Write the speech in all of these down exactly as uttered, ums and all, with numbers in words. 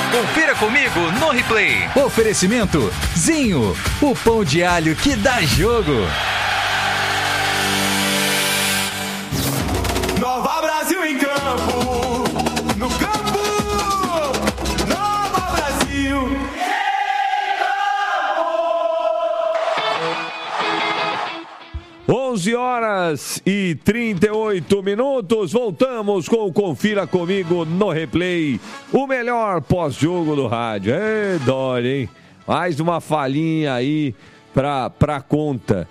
Confira comigo no replay. Oferecimento Zinho, o pão de alho que dá jogo. Nova Brasil em campo, no campo, Nova Brasil. onze horas e trinta e oito minutos, voltamos com o Confira Comigo no Replay, o melhor pós-jogo do rádio. Ê, Dória, hein? Mais uma falhinha aí pra, pra conta.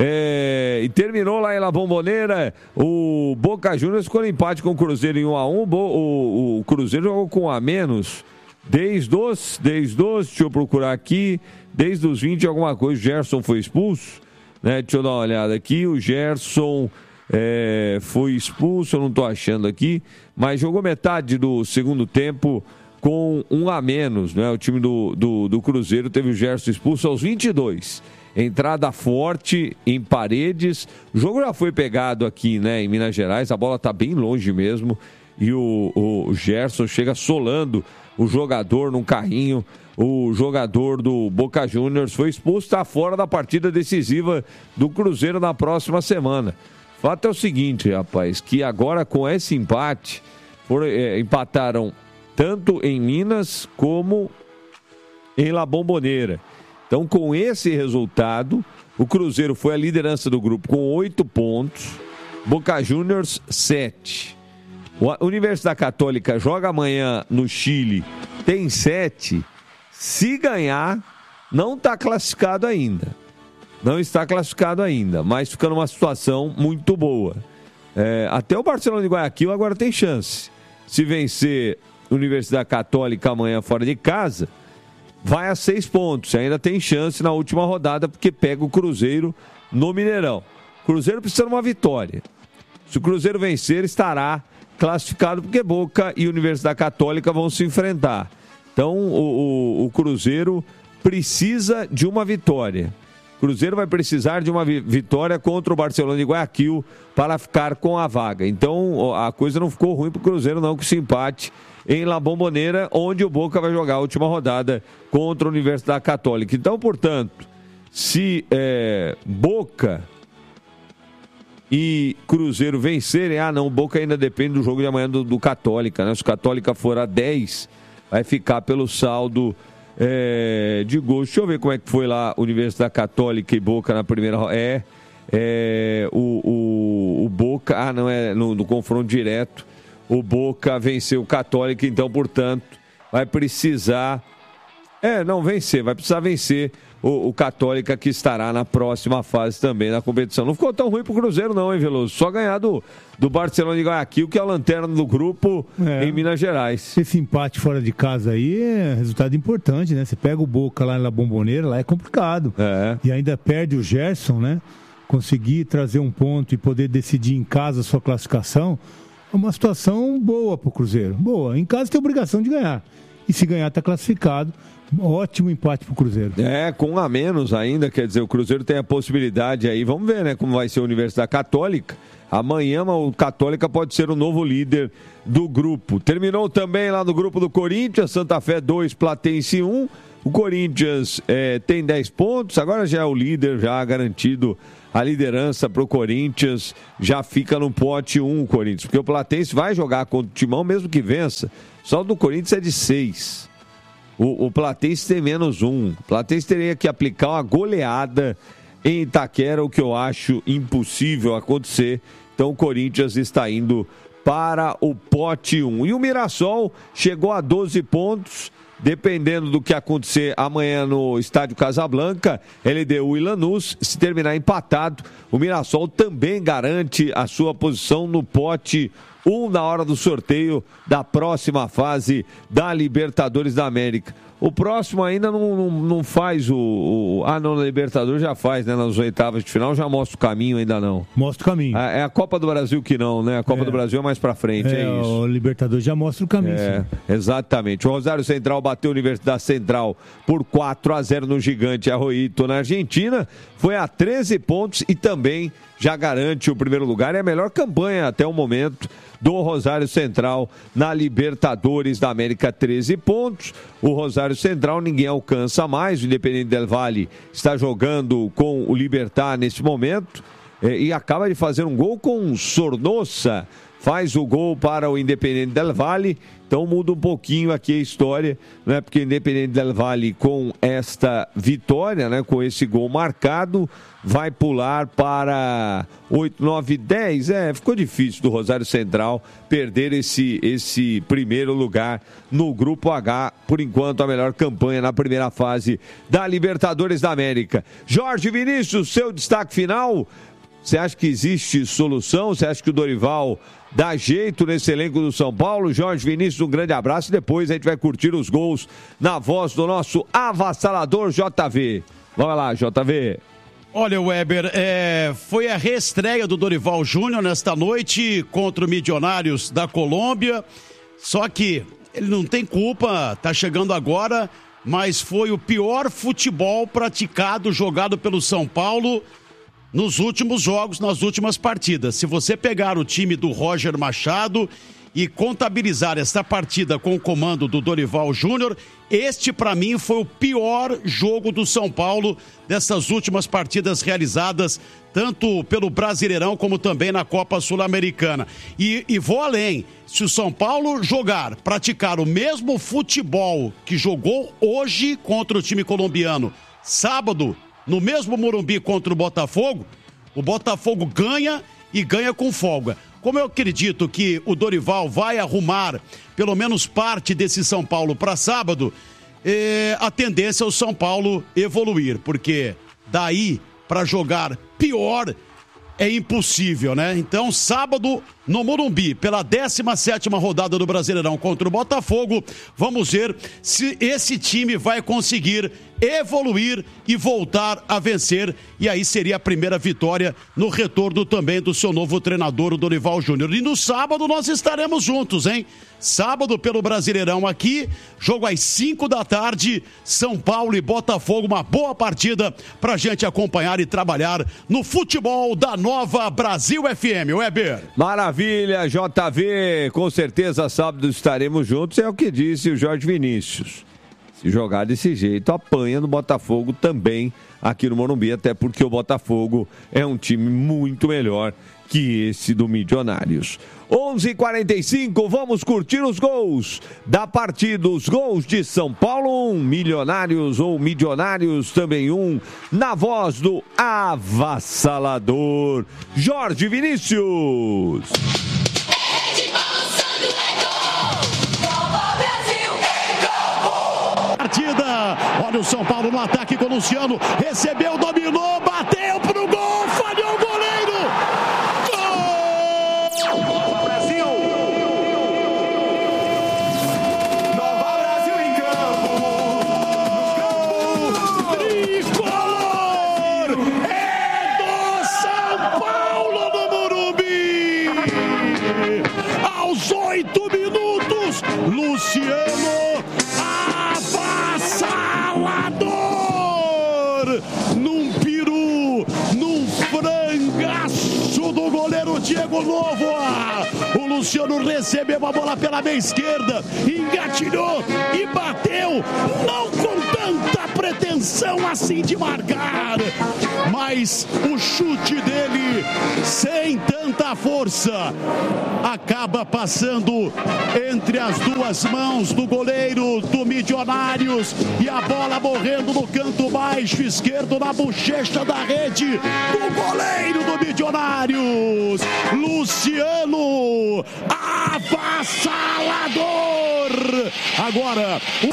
É, e terminou lá em La Bombonera, o Boca Juniors ficou no empate com o Cruzeiro em um a um, o, o, o Cruzeiro jogou com um a menos, desde os, desde os, deixa eu procurar aqui, desde os vinte alguma coisa, o Gerson foi expulso. Né, deixa eu dar uma olhada aqui, o Gerson é, foi expulso, eu não estou achando aqui, mas jogou metade do segundo tempo com um a menos, né? O time do, do, do Cruzeiro teve o Gerson expulso aos vinte e dois. Entrada forte em Paredes, o jogo já foi pegado aqui, né, em Minas Gerais, a bola está bem longe mesmo, e o, o Gerson chega solando o jogador num carrinho. O jogador do Boca Juniors foi expulso, está fora da partida decisiva do Cruzeiro na próxima semana. O fato é o seguinte, rapaz, que agora com esse empate, foram, é, empataram tanto em Minas como em La Bombonera. Então, com esse resultado, o Cruzeiro foi a liderança do grupo com oito pontos, Boca Juniors sete. A Universidade Católica joga amanhã no Chile, tem sete. Se ganhar, não está classificado ainda. Não está classificado ainda, mas fica numa situação muito boa. É, até o Barcelona de Guayaquil agora tem chance. Se vencer a Universidade Católica amanhã fora de casa, vai a seis pontos. Ainda tem chance na última rodada, porque pega o Cruzeiro no Mineirão. O Cruzeiro precisa de uma vitória. Se o Cruzeiro vencer, estará classificado, porque Boca e Universidade Católica vão se enfrentar. Então, o, o, o Cruzeiro precisa de uma vitória. O Cruzeiro vai precisar de uma vitória contra o Barcelona de Guayaquil para ficar com a vaga. Então, a coisa não ficou ruim para o Cruzeiro, não, com esse empate em La Bombonera, onde o Boca vai jogar a última rodada contra a Universidade Católica. Então, portanto, se é, Boca e Cruzeiro vencerem, ah, não, o Boca ainda depende do jogo de amanhã do, do Católica, né? Se o Católica for a dez... vai ficar pelo saldo é, de gols. Deixa eu ver como é que foi lá Universidade Católica e Boca na primeira rodada. É, é o, o, o Boca, ah não, é no, no confronto direto, o Boca venceu o Católica, então, portanto, vai precisar, é, não vencer, vai precisar vencer o, o Católica, que estará na próxima fase também da competição. Não ficou tão ruim pro Cruzeiro não, hein, Veloso? Só ganhar do, do Barcelona de Guayaquil, que é a lanterna do grupo é, em Minas Gerais. Esse empate fora de casa aí é resultado importante, né? Você pega o Boca lá na Bombonera, lá é complicado. É. E ainda perde o Gerson, né? Conseguir trazer um ponto e poder decidir em casa a sua classificação é uma situação boa pro Cruzeiro. Boa. Em casa tem obrigação de ganhar. E se ganhar, tá classificado. Ótimo empate pro Cruzeiro. É, com um a menos ainda, quer dizer, o Cruzeiro tem a possibilidade aí, vamos ver, né, como vai ser a Universidade Católica. Amanhã o Católica pode ser o novo líder do grupo. Terminou também lá no grupo do Corinthians, Santa Fé dois, Platense um. O Corinthians é, tem dez pontos, agora já é o líder, já garantido a liderança pro Corinthians, já fica no pote um o Corinthians, porque o Platense vai jogar contra o Timão, mesmo que vença. Só o do Corinthians é de seis. O, o Platense tem menos um. O Platense teria que aplicar uma goleada em Itaquera, o que eu acho impossível acontecer. Então o Corinthians está indo para o pote um. E o Mirassol chegou a doze pontos. Dependendo do que acontecer amanhã no Estádio Casablanca, L D U e Lanús, se terminar empatado, o Mirassol também garante a sua posição no pote um na hora do sorteio da próxima fase da Libertadores da América. O próximo ainda não, não, não faz o, o... Ah, não, na Libertadores já faz, né? Nas oitavas de final já mostra o caminho, ainda não. Mostra o caminho. É a Copa do Brasil que não, né? A Copa é. do Brasil é mais pra frente, é, é isso. O Libertadores já mostra o caminho, é, sim. Exatamente. O Rosário Central bateu a Universidade Central por quatro a zero no Gigante Arroito, na Argentina. Foi a treze pontos e também já garante o primeiro lugar. É a melhor campanha até o momento do Rosário Central na Libertadores da América, treze pontos. O Rosário Central ninguém alcança mais. O Independente del Valle está jogando com o Libertad nesse momento eh, e acaba de fazer um gol com Sornosa. Faz o gol para o Independente del Valle, então muda um pouquinho aqui a história, né? Porque o Independente del Valle, com esta vitória, né? Com esse gol marcado, vai pular para oito, nove, dez. É, ficou difícil do Rosário Central perder esse, esse primeiro lugar no Grupo H. Por enquanto, a melhor campanha na primeira fase da Libertadores da América. Jorge Vinícius, seu destaque final. Você acha que existe solução? Você acha que o Dorival dá jeito nesse elenco do São Paulo? Jorge Vinícius, um grande abraço. E depois a gente vai curtir os gols na voz do nosso avassalador J V. Vamos lá, J V. Olha, Weber, é, foi a reestreia do Dorival Júnior nesta noite contra o Milionários da Colômbia. Só que ele não tem culpa, tá chegando agora, mas foi o pior futebol praticado, jogado pelo São Paulo nos últimos jogos, nas últimas partidas. Se você pegar o time do Roger Machado e contabilizar esta partida com o comando do Dorival Júnior, este para mim foi o pior jogo do São Paulo dessas últimas partidas realizadas, tanto pelo Brasileirão como também na Copa Sul-Americana. E, e vou além, se o São Paulo jogar, praticar o mesmo futebol que jogou hoje contra o time colombiano, sábado, no mesmo Morumbi contra o Botafogo, o Botafogo ganha e ganha com folga. Como eu acredito que o Dorival vai arrumar pelo menos parte desse São Paulo para sábado, eh, a tendência é o São Paulo evoluir, porque daí para jogar pior é impossível, né? Então, sábado no Morumbi, pela décima sétima rodada do Brasileirão contra o Botafogo, vamos ver se esse time vai conseguir evoluir e voltar a vencer, e aí seria a primeira vitória no retorno também do seu novo treinador, o Dorival Júnior. E no sábado nós estaremos juntos, hein? Sábado pelo Brasileirão aqui, jogo às cinco da tarde, São Paulo e Botafogo, uma boa partida pra gente acompanhar e trabalhar no futebol da nova Brasil F M, Weber. Maravilha, J V, com certeza sábado estaremos juntos, é o que disse o Jorge Vinícius. Se jogar desse jeito, apanha no Botafogo também aqui no Morumbi, até porque o Botafogo é um time muito melhor que esse do Milionários. onze e quarenta e cinco, vamos curtir os gols da partida. Os gols de São Paulo, um, Milionários ou Milionários também um, na voz do avassalador Jorge Vinícius. Partida, olha o São Paulo no ataque com o Luciano, recebeu, dominou, bateu pro gol, falhou o goleiro, gol! Nova Brasil! Nova Brasil em campo! Tricolor! É do São Paulo no Morumbi! Aos oito minutos, Luciano avassalador! Num peru, num frangaço do goleiro Diego Novoa. O Luciano recebeu a bola pela meia esquerda, engatilhou e bateu, não com tanta pretensão assim de marcar, mas o chute dele, sem tanta força, acaba passando entre as duas mãos do goleiro do Milionários e a bola morrendo no canto baixo esquerdo, na bochecha da rede do goleiro do Milionários, Luciano, avassalador. Agora o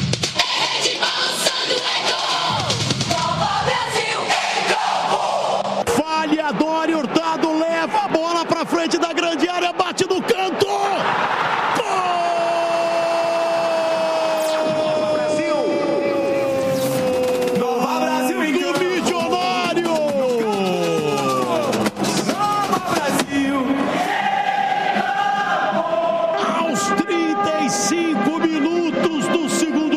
falhador e Hurtado leva a bola pra frente da grande área, bate no canto. Minutos do segundo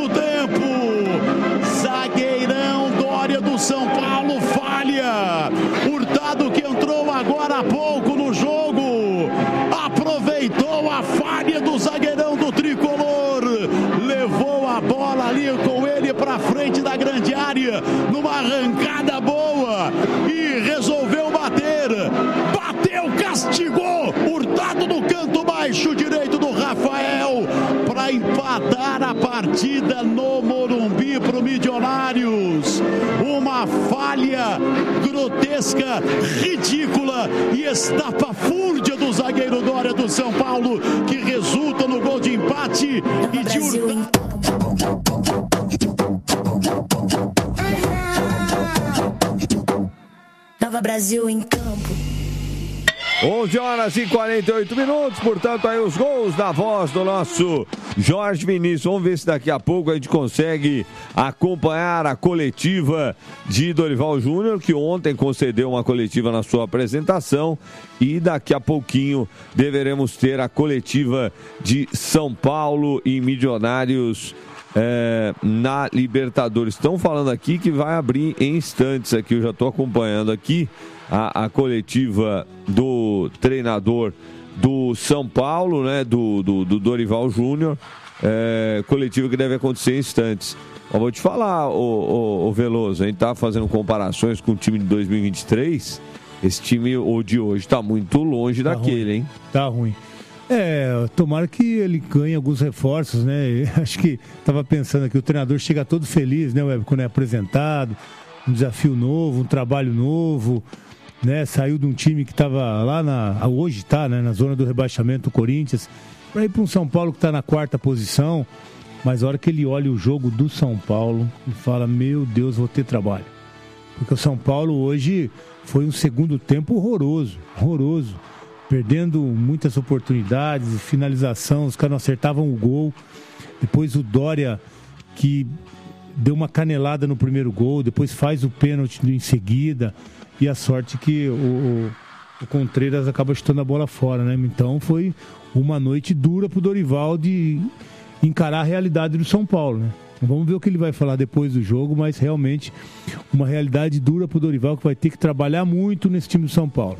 frente da grande área, numa arrancada boa, e resolveu bater. Bateu, castigou, Hurtado no canto baixo direito do Rafael, para empatar a partida no Morumbi para o Milionários. Uma falha grotesca, ridícula e estapafúrdia do zagueiro Dória do São Paulo, que resulta no gol de empate e de Hurtado. Nova Brasil em campo. onze horas e quarenta e oito minutos, portanto, aí os gols da voz do nosso Jorge Vinícius. Vamos ver se daqui a pouco a gente consegue acompanhar a coletiva de Dorival Júnior, que ontem concedeu uma coletiva na sua apresentação, e daqui a pouquinho deveremos ter a coletiva de São Paulo e Milionários é, na Libertadores. Estão falando aqui que vai abrir em instantes aqui, eu já estou acompanhando aqui A, a coletiva do treinador do São Paulo, né, do, do, do Dorival Júnior, é, coletiva que deve acontecer em instantes. Eu vou te falar, ô, ô, ô Veloso, a gente tá fazendo comparações com o time de dois mil e vinte e três, esse time o de hoje tá muito longe tá daquele, ruim. hein? Tá ruim. É, tomara que ele ganhe alguns reforços, né? Acho que tava pensando aqui, o treinador chega todo feliz, né, Web, quando é apresentado, um desafio novo, um trabalho novo, né, saiu de um time que estava lá na, hoje está, né, na zona do rebaixamento do Corinthians, para ir para um São Paulo que está na quarta posição, mas a hora que ele olha o jogo do São Paulo e fala, meu Deus, vou ter trabalho, porque o São Paulo hoje foi um segundo tempo horroroso, horroroso, perdendo muitas oportunidades, finalização, os caras não acertavam o gol, depois o Dória, que deu uma canelada no primeiro gol, depois faz o pênalti em seguida, e a sorte que o, o, o Contreras acaba chutando a bola fora, né? Então foi uma noite dura pro Dorival de encarar a realidade do São Paulo, né? Vamos ver o que ele vai falar depois do jogo, mas realmente uma realidade dura pro Dorival, que vai ter que trabalhar muito nesse time do São Paulo.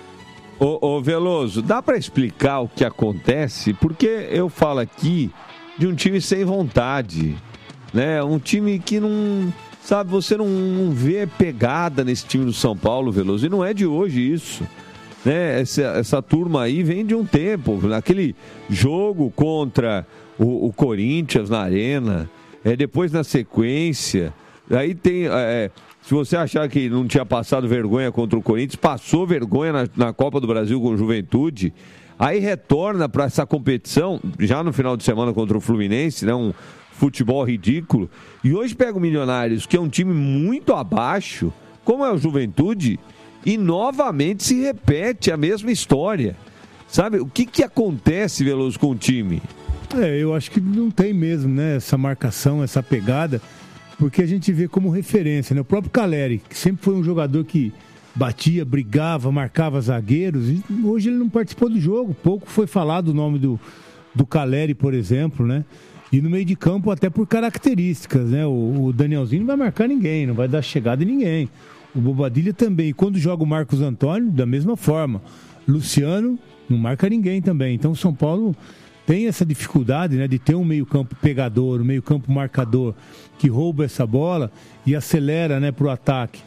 Ô, ô Veloso, dá para explicar o que acontece? Porque eu falo aqui de um time sem vontade, né? Um time que não... Sabe, você não, não vê pegada nesse time do São Paulo, Veloso, e não é de hoje isso, né? Essa, essa turma aí vem de um tempo, naquele jogo contra o, o Corinthians na Arena, é, depois na sequência, aí tem, é, se você achar que não tinha passado vergonha contra o Corinthians, passou vergonha na, na Copa do Brasil com o Juventude, aí retorna para essa competição, já no final de semana contra o Fluminense, né? Um futebol ridículo, e hoje pega o Milionários, que é um time muito abaixo, como é o Juventude, e novamente se repete a mesma história. Sabe, o que que acontece, Veloso, com o time? É, eu acho que não tem mesmo, né, essa marcação, essa pegada, porque a gente vê como referência, né, o próprio Caleri, que sempre foi um jogador que batia, brigava, marcava zagueiros, e hoje ele não participou do jogo, pouco foi falado o nome do, do Caleri, por exemplo, né? E no meio de campo, até por características, né? O, o Danielzinho não vai marcar ninguém, não vai dar chegada em ninguém. O Bobadilha também. E quando joga o Marcos Antônio, da mesma forma. Luciano não marca ninguém também. Então o São Paulo tem essa dificuldade, né, de ter um meio campo pegador, um meio campo marcador, que rouba essa bola e acelera, né, pro ataque.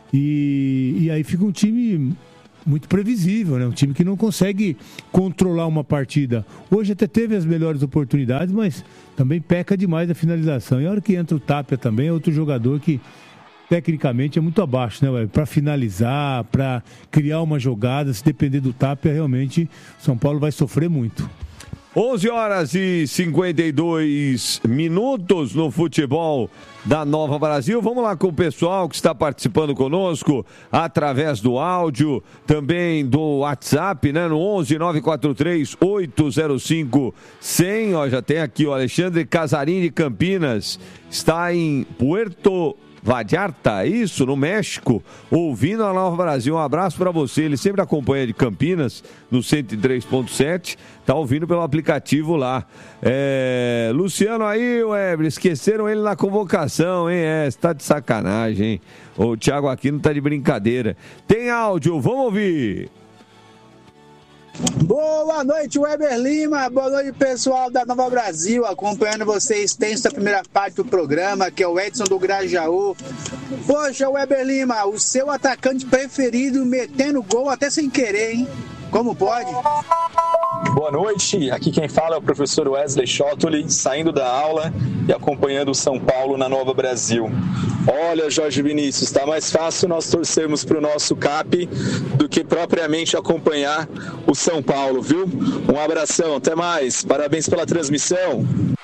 E, e aí fica um time muito previsível, né? Um time que não consegue controlar uma partida. Hoje até teve as melhores oportunidades, mas também peca demais da finalização. E a hora que entra o Tapia também, é outro jogador que tecnicamente é muito abaixo, né? Para finalizar, para criar uma jogada, se depender do Tapia, realmente São Paulo vai sofrer muito. onze horas e cinquenta e dois minutos no futebol da Nova Brasil. Vamos lá com o pessoal que está participando conosco através do áudio, também do WhatsApp, né? No onze nove quatro três oito zero cinco cem. Ó, já tem aqui o Alexandre Casarim de Campinas, está em Puerto Vallarta, isso, no México, ouvindo a Nova Brasil. Um abraço para você, ele sempre acompanha de Campinas, no cento e três ponto sete, tá ouvindo pelo aplicativo lá. É... Luciano aí, Weber, esqueceram ele na convocação, hein? É, você tá de sacanagem, hein? O Thiago Aquino tá de brincadeira. Tem áudio, vamos ouvir. Boa noite, Weber Lima. Boa noite, pessoal da Nova Brasil. Acompanhando vocês desde a primeira parte do programa, que é o Edson do Grajaú. Poxa, Weber Lima, o seu atacante preferido metendo gol até sem querer, hein? Como pode? Boa noite, aqui quem fala é o professor Wesley Schottoli, saindo da aula e acompanhando o São Paulo na Nova Brasil. Olha, Jorge Vinícius, está mais fácil nós torcermos para o nosso C A P do que propriamente acompanhar o São Paulo, viu? Um abração, até mais, parabéns pela transmissão.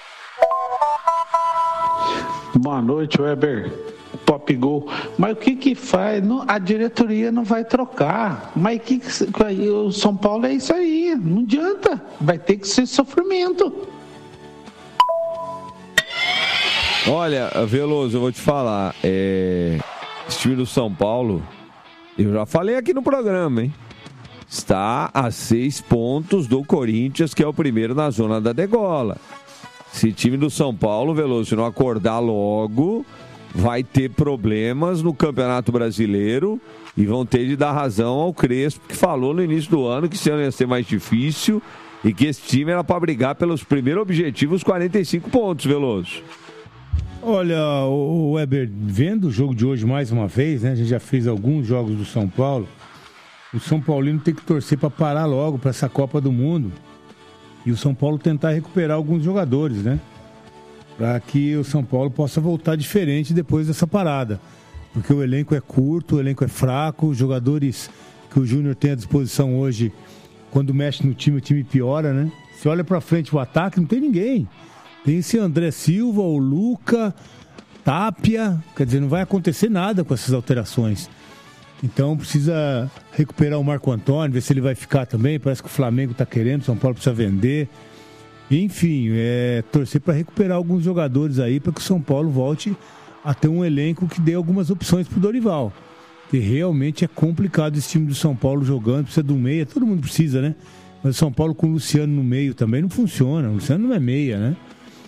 Boa noite, Weber. Top Gol. Mas o que que faz? Não, a diretoria não vai trocar. Mas que, que o São Paulo é isso aí. Não adianta. Vai ter que ser sofrimento. Olha, Veloso, eu vou te falar. É... Esse time do São Paulo, eu já falei aqui no programa, hein? Está a seis pontos do Corinthians, que é o primeiro na zona da degola. Esse time do São Paulo, Veloso, se não acordar logo, vai ter problemas no Campeonato Brasileiro e vão ter de dar razão ao Crespo, que falou no início do ano que esse ano ia ser mais difícil e que esse time era para brigar pelos primeiros objetivos, quarenta e cinco pontos, Veloso. Olha, o Weber, vendo o jogo de hoje mais uma vez, né? A gente já fez alguns jogos do São Paulo. O São Paulino tem que torcer para parar logo para essa Copa do Mundo e o São Paulo tentar recuperar alguns jogadores, né? Para que o São Paulo possa voltar diferente depois dessa parada. Porque o elenco é curto, o elenco é fraco, os jogadores que o Júnior tem à disposição hoje, quando mexe no time, o time piora, né? Se olha para frente o ataque, não tem ninguém. Tem esse André Silva, o Luca, Tapia, quer dizer, não vai acontecer nada com essas alterações. Então precisa recuperar o Marco Antônio, ver se ele vai ficar também, parece que o Flamengo está querendo, o São Paulo precisa vender. Enfim, é torcer para recuperar alguns jogadores aí para que o São Paulo volte a ter um elenco que dê algumas opções para o Dorival. Que realmente é complicado esse time do São Paulo jogando, precisa de um meia, todo mundo precisa, né? Mas o São Paulo com o Luciano no meio também não funciona, o Luciano não é meia, né?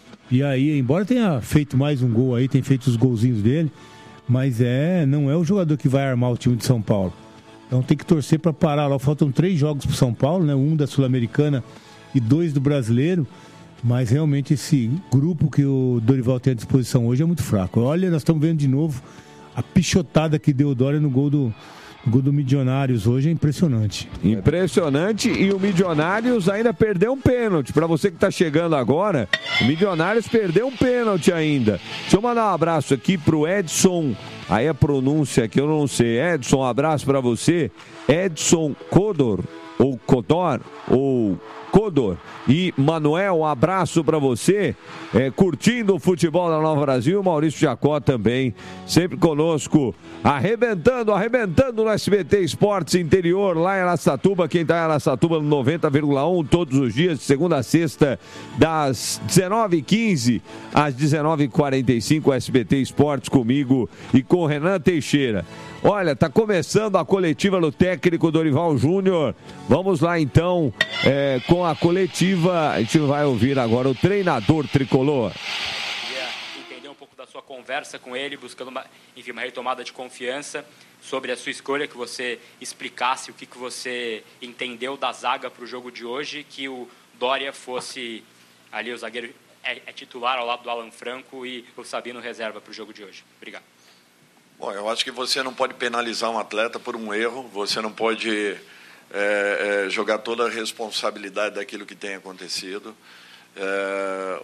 E aí, embora tenha feito mais um gol aí, tem feito os golzinhos dele, mas é, não é o jogador que vai armar o time de São Paulo. Então tem que torcer para parar lá. Faltam três jogos para o São Paulo, né? Um da Sul-Americana e dois do Brasileiro, mas realmente esse grupo que o Dorival tem à disposição hoje é muito fraco. Olha, nós estamos vendo de novo a pichotada que deu o Dória no gol do, no gol do Milionários hoje, é impressionante. Impressionante, e o Milionários ainda perdeu um pênalti. Para você que está chegando agora, o Milionários perdeu um pênalti ainda. Deixa eu mandar um abraço aqui pro Edson, aí a pronúncia que eu não sei. Edson, um abraço para você. Edson Codor, ou Codor, ou Codor. E Manuel, um abraço para você, é, curtindo o futebol da Nova Brasil. Maurício Jacó também, sempre conosco, arrebentando, arrebentando no S B T Esportes Interior, lá em Araçatuba. Quem está em Araçatuba no noventa vírgula um, todos os dias, de segunda a sexta, das dezenove e quinze às dezenove e quarenta e cinco, S B T Esportes comigo e com Renan Teixeira. Olha, tá começando a coletiva do técnico Dorival Júnior. Vamos lá então, é, com a coletiva. A gente vai ouvir agora o treinador tricolor. Queria entender um pouco da sua conversa com ele, buscando uma, enfim, uma retomada de confiança sobre a sua escolha, que você explicasse o que, que você entendeu da zaga para o jogo de hoje, que o Dória fosse ali o zagueiro é, é titular ao lado do Alan Franco e o Sabino reserva para o jogo de hoje. Obrigado. Bom, eu acho que você não pode penalizar um atleta por um erro, você não pode é, é, jogar toda a responsabilidade daquilo que tem acontecido. É,